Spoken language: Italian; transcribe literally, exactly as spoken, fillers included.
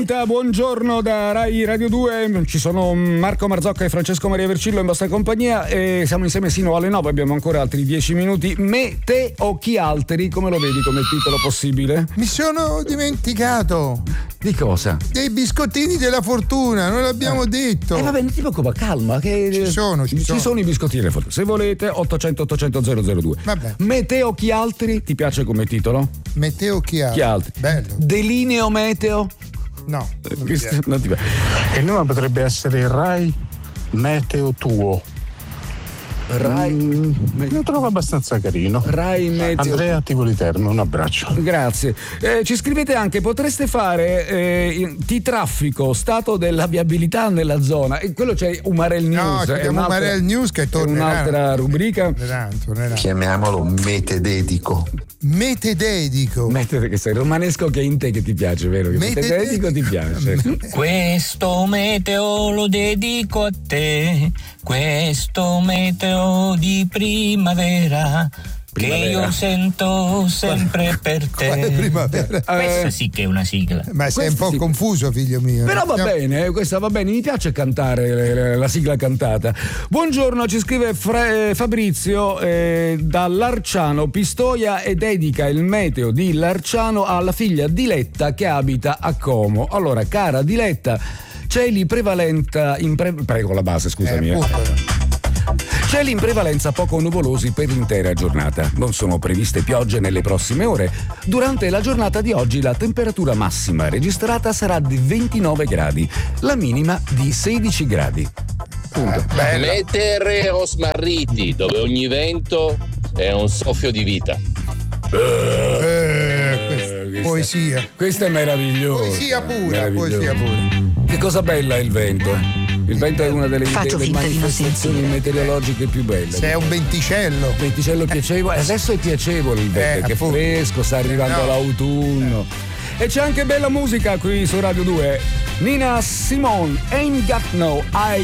Buongiorno da Rai Radio due, ci sono Marco Marzocca e Francesco Maria Vercillo in vostra compagnia e siamo insieme sino alle nove, abbiamo ancora altri dieci minuti. Me, te o chi altri, come lo vedi come titolo possibile? Mi sono dimenticato. Di cosa? Dei biscottini della fortuna, non l'abbiamo eh. detto. Eh va bene, ti preoccupa, calma che ci sono, ci, ci sono. sono i biscottini della fortuna. Se volete ottocento ottocento zero zero due. Vabbè. Me, te o chi altri, ti piace come titolo? Meteo chi altri? Chi altri? Bello. Delineo meteo? No, non Questo, non ti piace. Il nome potrebbe essere Rai Meteo Tuo. Rai mm, lo trovo abbastanza carino. Rai Meteo. Andrea Tivoli Terno, un abbraccio. Grazie. Eh, ci scrivete anche, potreste fare eh, ti traffico, stato della viabilità nella zona. E quello c'è Umarell News. No, abbiamo Umarell News che tornerà. Un'altra rubrica. Tornerà, tornerà. Chiamiamolo metededico. Metededico. Mete, che sei romanesco che è in te che ti piace, vero? Che metededico ti piace. Questo meteo lo dedico a te, questo meteo di primavera, primavera. Che io sento sempre per te. Quale primavera? Questa sì che è una sigla. Ma sei un po' sì. confuso, figlio mio. Però va bene, questa va bene, mi piace cantare la sigla cantata. Buongiorno, ci scrive Fra- Fabrizio eh, da Larciano, Pistoia, e dedica il meteo di Larciano alla figlia Diletta che abita a Como. Allora, cara Diletta, cieli prevalenta in pre- prego la base, scusami. Eh, eh. Cieli in prevalenza poco nuvolosi per l'intera giornata. Non sono previste piogge nelle prossime ore. Durante la giornata di oggi la temperatura massima registrata sarà di ventinove gradi, la minima di sedici gradi. Punto. Eh, Metereo smarriti, dove ogni vento è un soffio di vita. Eh, questa, questa, poesia. Questa è meravigliosa. Poesia pura, meravigliosa. poesia pura. Che cosa bella è il vento. Il vento è una delle, Faccio delle finta di non manifestazioni sentire. meteorologiche più belle. Sei un venticello. Venticello piacevole, adesso è piacevole il vento, Eh, che è appunto. fresco, sta arrivando No. l'autunno. E c'è anche bella musica qui su Radio due. Nina Simone, Ain't Got No I